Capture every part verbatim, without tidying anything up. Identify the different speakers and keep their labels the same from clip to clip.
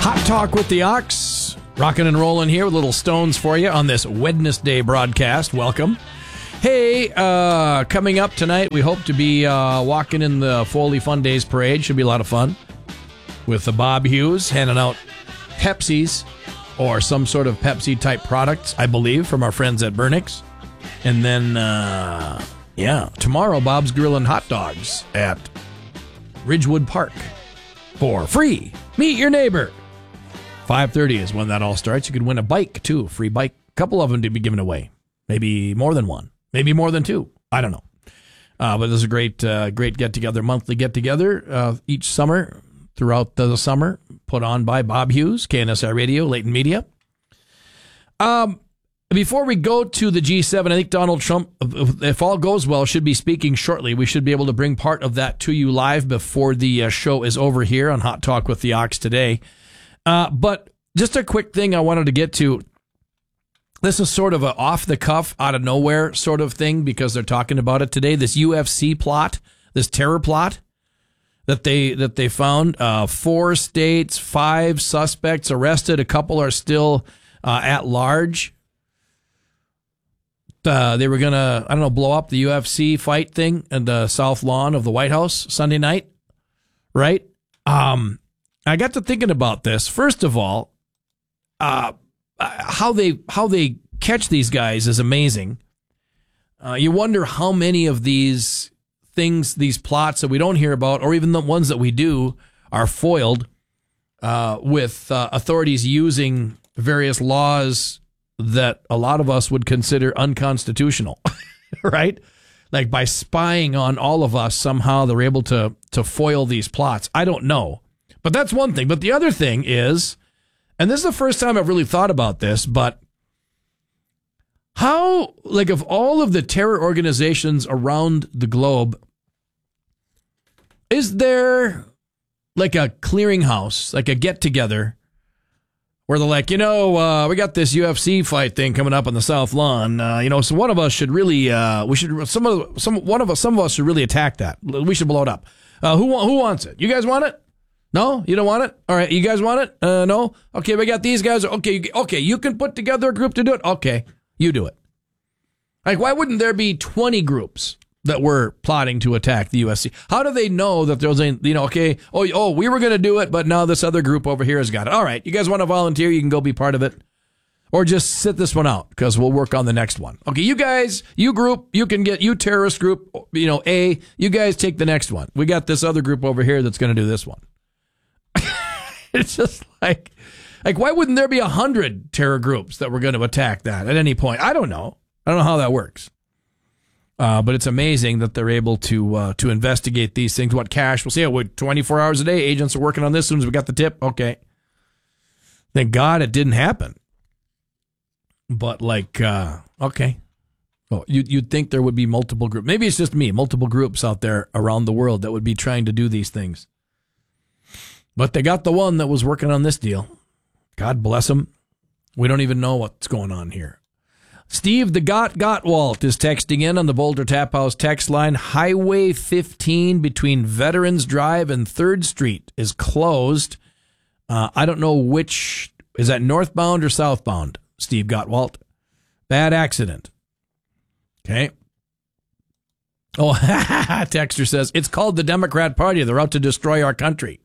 Speaker 1: Hot Talk with the Ox. Rocking and rolling here with little stones for you on this Wednesday broadcast. Welcome. Hey, uh, coming up tonight, we hope to be uh, walking in the Foley Fun Days Parade. Should be a lot of fun. With the Bob Hughes handing out Pepsis or some sort of Pepsi-type products, I believe, from our friends at Burnix. And then, uh, yeah, tomorrow, Bob's Grilling Hot Dogs at Ridgewood Park for free. Meet your neighbor. five thirty is when that all starts. You could win a bike, too, a free bike. A couple of them to be given away. Maybe more than one. Maybe more than two. I don't know. Uh, but there's a great uh, great get-together, monthly get-together uh, each summer, throughout the summer, put on by Bob Hughes, K N S I Radio, Leighton Media. Um, before we go to the G seven, I think Donald Trump, if all goes well, should be speaking shortly. We should be able to bring part of that to you live before the uh, show is over here on Hot Talk with the Ox today. Uh, but just a quick thing I wanted to get to. This is sort of a off-the-cuff, out-of-nowhere sort of thing because they're talking about it today. This U F C plot, this terror plot that they that they found. Uh, four states, five suspects arrested. A couple are still uh, at large. Uh, they were going to, I don't know, blow up the U F C fight thing in the south lawn of the White House Sunday night, right? Um... I got to thinking about this. First of all, uh, how they how they catch these guys is amazing. Uh, you wonder how many of these things, these plots that we don't hear about, or even the ones that we do, are foiled uh, with uh, authorities using various laws that a lot of us would consider unconstitutional, right? Like by spying on all of us, somehow they're able to to foil these plots. I don't know. But that's one thing. But the other thing is, and this is the first time I've really thought about this, but how, like, of all of the terror organizations around the globe, is there like a clearinghouse, like a get-together, where they're like, you know, uh, we got this U F C fight thing coming up on the South Lawn, uh, you know, so one of us should really, uh, we should, some of, some, one of us, some of us should really attack that. We should blow it up. Uh, who, who wants it? You guys want it? No, you don't want it? All right, you guys want it? Uh, no? Okay, we got these guys. Okay, okay, you can put together a group to do it? Okay, you do it. Like, why wouldn't there be twenty groups that were plotting to attack the U F C? How do they know that there's a, you know, okay, oh, oh, we were going to do it, but now this other group over here has got it. All right, you guys want to volunteer? You can go be part of it. Or just sit this one out because we'll work on the next one. Okay, you guys, you group, you can get, you terrorist group, you know, A, you guys take the next one. We got this other group over here that's going to do this one. It's just like, like, why wouldn't there be a hundred terror groups that were going to attack that at any point? I don't know. I don't know how that works. Uh, but it's amazing that they're able to uh, to investigate these things. What cash? We'll see. Oh, twenty-four hours a day, agents are working on this. As soon as we got the tip, okay. Thank God it didn't happen. But like, uh, okay. Oh, you, you'd think there would be multiple groups. Maybe it's just me. Multiple groups out there around the world that would be trying to do these things. But they got the one that was working on this deal. God bless him. We don't even know what's going on here. Steve the Got Gottwalt is texting in on the Boulder Tap House text line. Highway fifteen between Veterans Drive and third Street is closed. Uh, I don't know which. Is that northbound or southbound, Steve Gottwalt? Bad accident. Okay. Oh, Texter says, it's called the Democrat Party. They're out to destroy our country.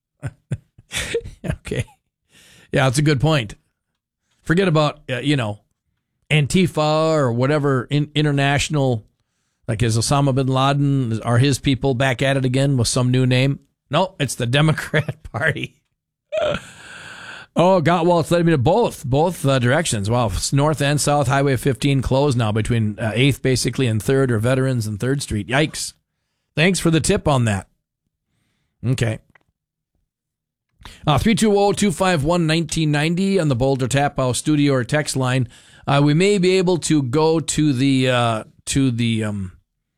Speaker 1: Okay. Yeah, that's a good point. Forget about, uh, you know, Antifa or whatever in, international, like is Osama bin Laden, are his people back at it again with some new name? No, it's the Democrat Party. Oh, Gottwalt's letting me to both, both uh, directions. Wow, north and south, Highway fifteen closed now between uh, eighth basically and third, or Veterans and third Street. Yikes. Thanks for the tip on that. Okay. Uh, three two zero, two five one, one nine nine zero on the Boulder Tap House studio or text line. Uh, we may be able to go to the uh, to the um,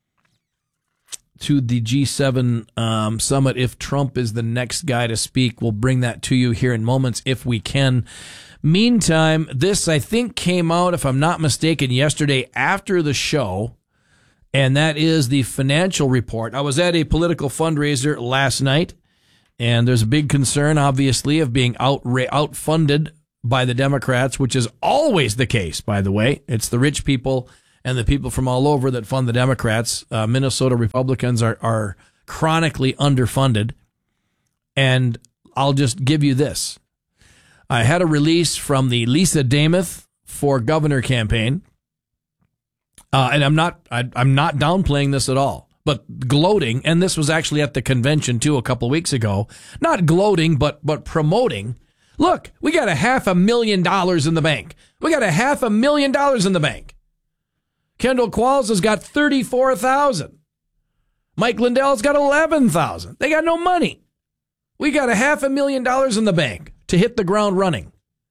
Speaker 1: to the G seven um, summit if Trump is the next guy to speak. We'll bring that to you here in moments if we can. Meantime, this I think came out, if I'm not mistaken, yesterday after the show, and that is the financial report. I was at a political fundraiser last night. And there's a big concern, obviously, of being out outfunded by the Democrats, which is always the case, by the way. It's the rich people and the people from all over that fund the Democrats. Uh, Minnesota Republicans are, are chronically underfunded. And I'll just give you this. I had a release from the Lisa Damuth for governor campaign. Uh, and I'm not I, I'm not downplaying this at all, but gloating. And this was actually at the convention, too, a couple weeks ago. Not gloating, but but promoting. Look, we got a half a million dollars in the bank. We got a half a million dollars in the bank. Kendall Qualls has got thirty-four thousand. Mike Lindell's got eleven thousand. They got no money. We got a half a million dollars in the bank to hit the ground running.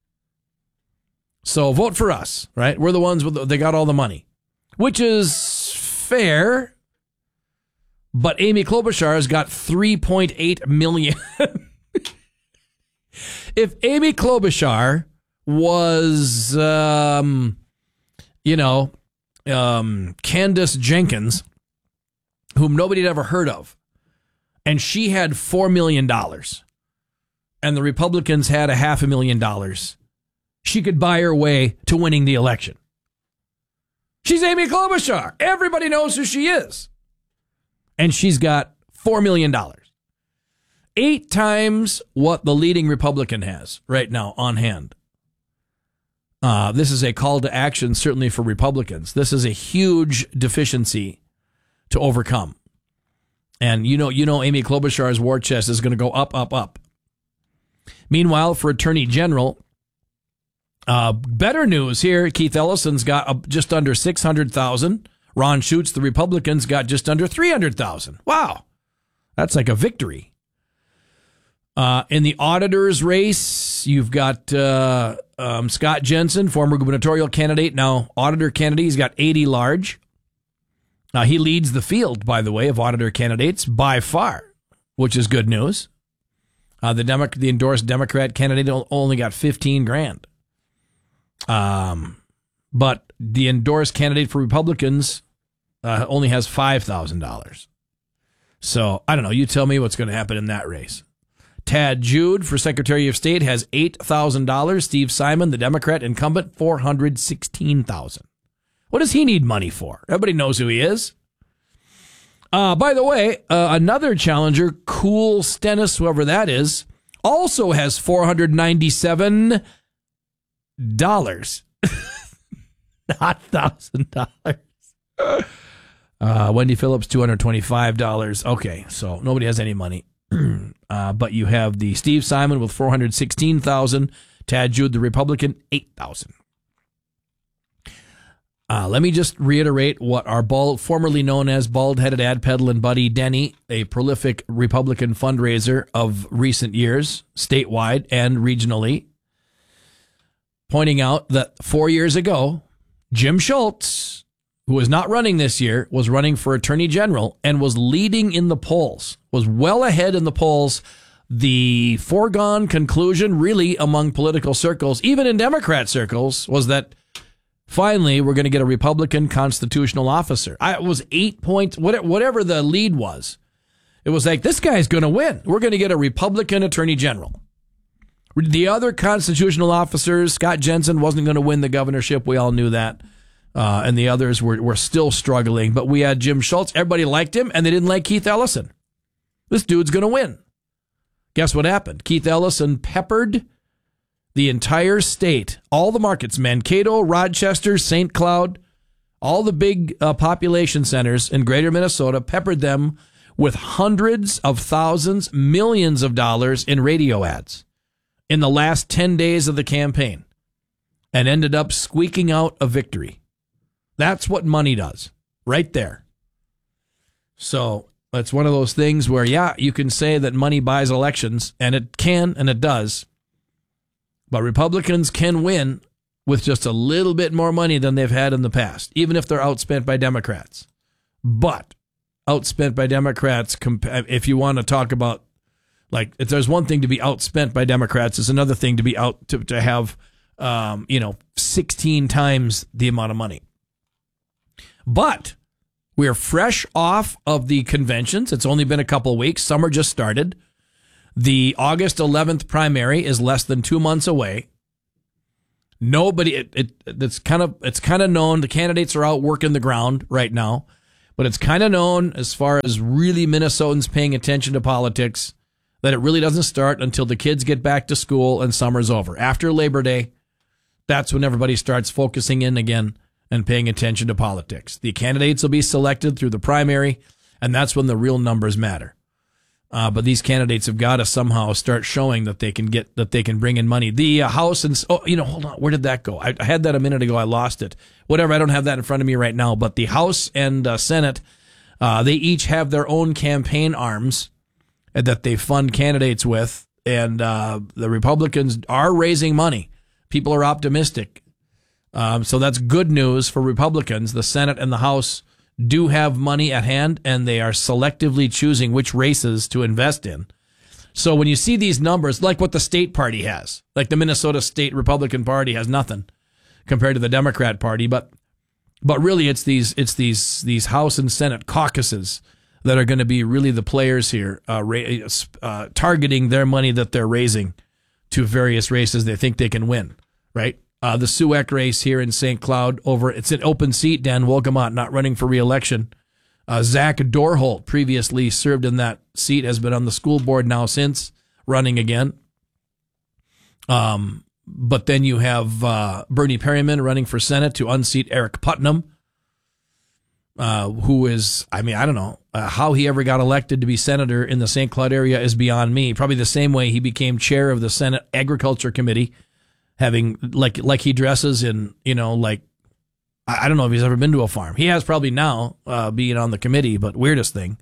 Speaker 1: So vote for us, right? We're the ones with the, they got all the money, which is fair. But Amy Klobuchar has got three point eight million. If Amy Klobuchar was, um, you know, um, Candace Jenkins, whom nobody had ever heard of, and she had four million dollars, and the Republicans had a half a million dollars, she could buy her way to winning the election. She's Amy Klobuchar. Everybody knows who she is. And she's got four million dollars. Eight times what the leading Republican has right now on hand. Uh, this is a call to action, certainly for Republicans. This is a huge deficiency to overcome. And you know, you know, Amy Klobuchar's war chest is going to go up, up, up. Meanwhile, for Attorney General, uh, better news here. Keith Ellison's got uh, just under six hundred thousand. Ron Schutz, the Republicans, got just under three hundred thousand. Wow, that's like a victory. Uh, in the auditor's race, you've got uh, um, Scott Jensen, former gubernatorial candidate, now auditor candidate. He's got eighty large. Now, he leads the field, by the way, of auditor candidates by far, which is good news. Uh, the Demo- the endorsed Democrat candidate only got fifteen grand. Um, but the endorsed candidate for Republicans uh, only has five thousand dollars. So, I don't know. You tell me what's going to happen in that race. Tad Jude for Secretary of State has eight thousand dollars. Steve Simon, the Democrat incumbent, four hundred sixteen thousand dollars. What does he need money for? Everybody knows who he is. Uh, by the way, uh, another challenger, Cool Stennis, whoever that is, also has four hundred ninety-seven dollars. Not one thousand dollars. Uh, Wendy Phillips, two hundred twenty-five dollars. Okay, so nobody has any money. Uh, but you have the Steve Simon with four hundred sixteen thousand dollars, Tad Jude, the Republican, eight thousand dollars. Uh, let me just reiterate what our bald, formerly known as bald-headed ad peddling buddy Denny, a prolific Republican fundraiser of recent years, statewide and regionally, pointing out that four years ago, Jim Schultz, who was not running this year, was running for Attorney General and was leading in the polls, was well ahead in the polls. The foregone conclusion, really, among political circles, even in Democrat circles, was that finally we're going to get a Republican constitutional officer. I, it was eight points, whatever the lead was. It was like, this guy's going to win. We're going to get a Republican Attorney General. The other constitutional officers, Scott Jensen wasn't going to win the governorship. We all knew that. Uh, and the others were, were still struggling. But we had Jim Schultz. Everybody liked him, and they didn't like Keith Ellison. This dude's going to win. Guess what happened? Keith Ellison peppered the entire state, all the markets, Mankato, Rochester, Saint Cloud, all the big uh, population centers in greater Minnesota, peppered them with hundreds of thousands, millions of dollars in radio ads in the last ten days of the campaign, and ended up squeaking out a victory. That's what money does, right there. So it's one of those things where, yeah, you can say that money buys elections, and it can, and it does. But Republicans can win with just a little bit more money than they've had in the past, even if they're outspent by Democrats. But outspent by Democrats, if you want to talk about, like, if there's one thing to be outspent by Democrats, it's another thing to be out to, to have, um, you know, sixteen times the amount of money. But we're fresh off of the conventions. It's only been a couple of weeks. Summer just started. The August eleventh primary is less than two months away. Nobody, it, it it's kind of it's kind of known. The candidates are out working the ground right now, but it's kind of known as far as really Minnesotans paying attention to politics that it really doesn't start until the kids get back to school and summer's over. After Labor Day, that's when everybody starts focusing in again and paying attention to politics. The candidates will be selected through the primary, and that's when the real numbers matter. Uh, but these candidates have got to somehow start showing that they can get that they can bring in money. The uh, House and oh, you know, hold on, where did that go? I, I had that a minute ago. I lost it. Whatever. I don't have that in front of me right now. But the House and uh, Senate, uh, they each have their own campaign arms that they fund candidates with, and uh, the Republicans are raising money. People are optimistic, um, so that's good news for Republicans. The Senate and the House do have money at hand, and they are selectively choosing which races to invest in. So when you see these numbers, like what the state party has, like the Minnesota State Republican Party has nothing compared to the Democrat Party, but but really it's these it's these these House and Senate caucuses that are going to be really the players here, uh, ra- uh, targeting their money that they're raising to various races they think they can win, right? Uh, the S U A C race here in Saint Cloud, over it's an open seat. Dan Wolgamott not running for re-election. Uh, Zach Dorholt, previously served in that seat, has been on the school board now since, running again. Um, but then you have uh, Bernie Perryman running for Senate to unseat Eric Putnam, uh, who is, I mean, I don't know, uh, how he ever got elected to be senator in the Saint Cloud area is beyond me. Probably the same way he became chair of the Senate Agriculture Committee, having like like he dresses in, you know, like, I don't know if he's ever been to a farm. He has probably now, uh, being on the committee, but weirdest thing.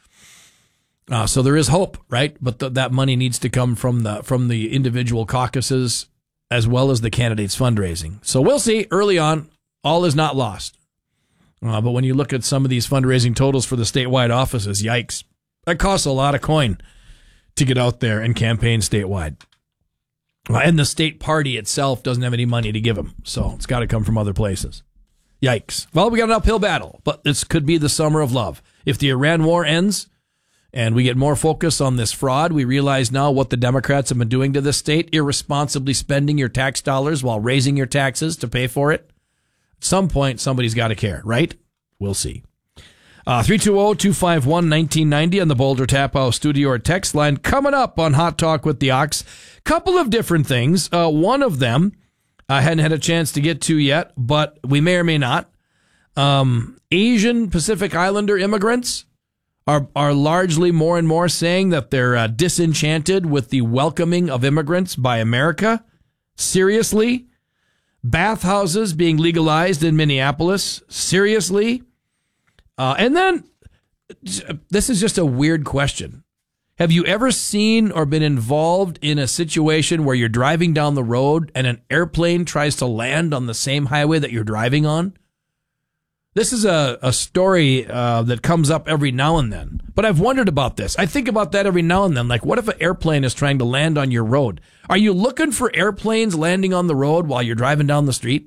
Speaker 1: Uh, so there is hope, right? But th- that money needs to come from the from the individual caucuses as well as the candidates' fundraising. So we'll see. Early on, all is not lost. Uh, but when you look at some of these fundraising totals for the statewide offices, yikes. That costs a lot of coin to get out there and campaign statewide. And the state party itself doesn't have any money to give them, so it's got to come from other places. Yikes. Well, we got an uphill battle, but this could be the summer of love. If the Iran war ends and we get more focus on this fraud, we realize now what the Democrats have been doing to this state, irresponsibly spending your tax dollars while raising your taxes to pay for it. At some point, somebody's got to care, right? We'll see. Uh, three two zero, two five one, one nine nine zero on the Boulder Tap House studio or text line. Coming up on Hot Talk with the Ox, couple of different things. Uh, one of them I hadn't had a chance to get to yet, but we may or may not. Um, Asian Pacific Islander immigrants are are largely more and more saying that they're uh, disenchanted with the welcoming of immigrants by America. Seriously? Bathhouses being legalized in Minneapolis. Seriously? Uh, and then, this is just a weird question. Have you ever seen or been involved in a situation where you're driving down the road and an airplane tries to land on the same highway that you're driving on? This is a, a story uh, that comes up every now and then. But I've wondered about this. I think about that every now and then. Like, what if an airplane is trying to land on your road? Are you looking for airplanes landing on the road while you're driving down the street?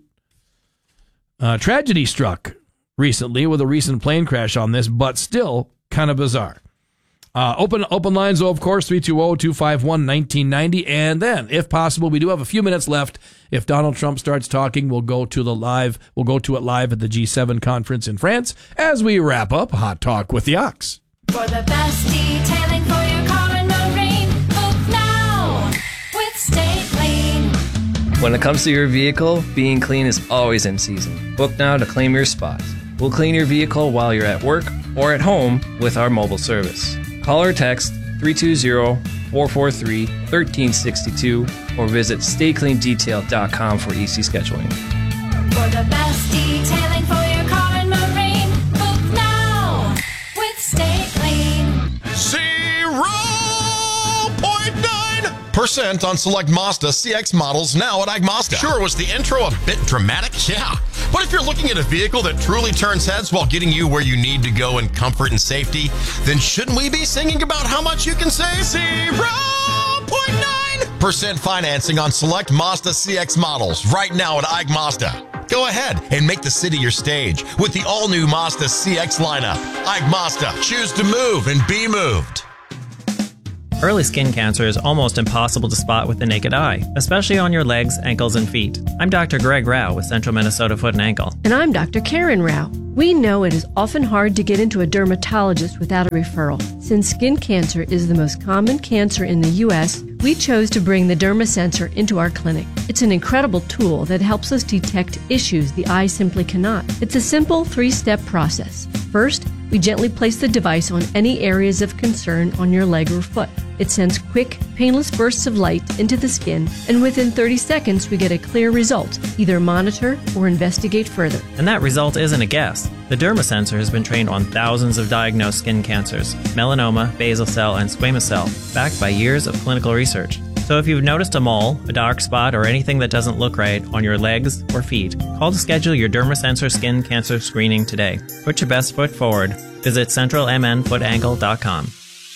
Speaker 1: Uh, tragedy struck recently with a recent plane crash on this, but still kind of bizarre. Uh, open open lines, though, of course, three two zero, two five one, one nine nine zero. And then, if possible, we do have a few minutes left. If Donald Trump starts talking, we'll go to the live. We'll go to it live at the G seven conference in France as we wrap up Hot Talk with the Ox.
Speaker 2: For the best detailing for your car and marine, book now with Stay Clean.
Speaker 3: When it comes to your vehicle, being clean is always in season. Book now to claim your spot. We'll clean your vehicle while you're at work or at home with our mobile service. Call or text three two zero, four four three, one three six two or visit stay clean detail dot com for easy scheduling.
Speaker 2: For the best detailing for your car and marine, book now with Stay Clean.
Speaker 4: zero point nine percent on select Mazda C X models now at AgMazda. Sure, was the intro a bit dramatic? Yeah. But if you're looking at a vehicle that truly turns heads while getting you where you need to go in comfort and safety, then shouldn't we be singing about how much you can save? zero point nine percent financing on select Mazda C X models right now at AgMazda. Go ahead and make the city your stage with the all-new Mazda C X lineup. AgMazda. Choose to move and be moved.
Speaker 3: Early skin cancer is almost impossible to spot with the naked eye, especially on your legs, ankles, and feet. I'm Doctor Greg Rao with Central Minnesota Foot and Ankle.
Speaker 5: And I'm Doctor Karen Rao. We know it is often hard to get into a dermatologist without a referral. Since skin cancer is the most common cancer in the U S, we chose to bring the DermaSensor into our clinic. It's an incredible tool that helps us detect issues the eye simply cannot. It's a simple three-step process. First, we gently place the device on any areas of concern on your leg or foot. It sends quick, painless bursts of light into the skin, and within thirty seconds we get a clear result. Either monitor or investigate further.
Speaker 3: And that result isn't a guess. The DermaSensor has been trained on thousands of diagnosed skin cancers, melanoma, basal cell, and squamous cell, backed by years of clinical research. So if you've noticed a mole, a dark spot, or anything that doesn't look right on your legs or feet, call to schedule your DermaSensor skin cancer screening today. Put your best foot forward. Visit central m n foot ankle dot com.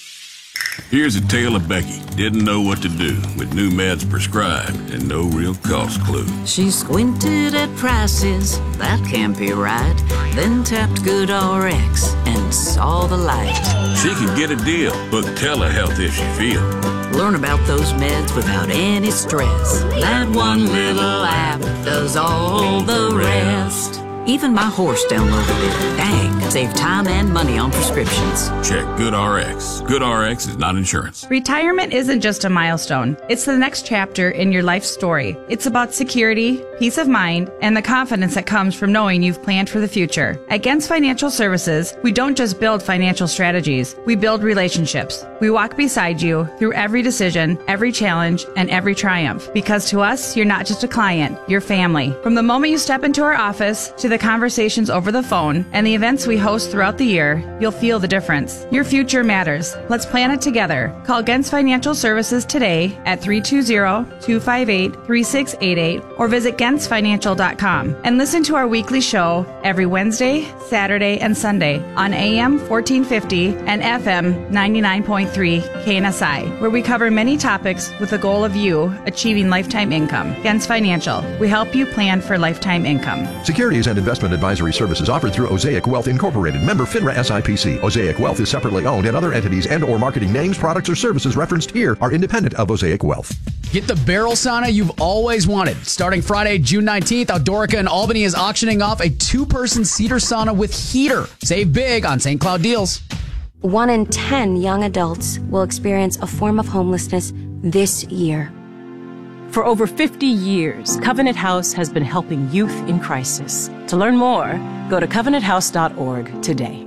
Speaker 6: Here's a tale of Becky. Didn't know what to do with new meds prescribed and no real cost clue.
Speaker 7: She squinted at prices, that can't be right. Then tapped GoodRx and saw the light.
Speaker 6: She could get a deal, book telehealth if she feel.
Speaker 7: Learn about those meds without any stress. That one little app does all the rest. Even my horse downloaded it. Dang, save time and money on prescriptions.
Speaker 6: Check GoodRx. GoodRx is not insurance.
Speaker 8: Retirement isn't just a milestone. It's the next chapter in your life story. It's about security, peace of mind, and the confidence that comes from knowing you've planned for the future. At Gens Financial Services, we don't just build financial strategies. We build relationships. We walk beside you through every decision, every challenge, and every triumph. Because to us, you're not just a client, you're family. From the moment you step into our office to the conversations over the phone and the events we host throughout the year, you'll feel the difference. Your future matters. Let's plan it together. Call Gens Financial Services today at three two zero, two five eight, three six eight eight or visit gens financial dot com and listen to our weekly show every Wednesday, Saturday, and Sunday on A M fourteen fifty and F M ninety-nine point three K N S I, where we cover many topics with the goal of you achieving lifetime income. Gens Financial, we help you plan for lifetime income.
Speaker 9: Securities and investment advisory services offered through Osaic Wealth Incorporated, member FINRA S I P C. Osaic Wealth is separately owned, and other entities and or marketing names, products, or services referenced here are independent of Osaic Wealth.
Speaker 10: Get the barrel sauna you've always wanted. Starting Friday, June nineteenth, Outdoorica in Albany is auctioning off a two-person cedar sauna with heater. Save big on Saint Cloud deals.
Speaker 11: One in ten young adults will experience a form of homelessness this year.
Speaker 12: For over fifty years, Covenant House has been helping youth in crisis. To learn more, go to covenant house dot org today.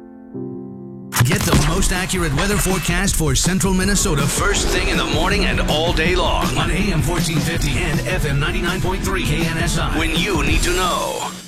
Speaker 13: Get the most accurate weather forecast for central Minnesota first thing in the morning and all day long on A M fourteen fifty and F M ninety-nine point three K N S I when you need to know.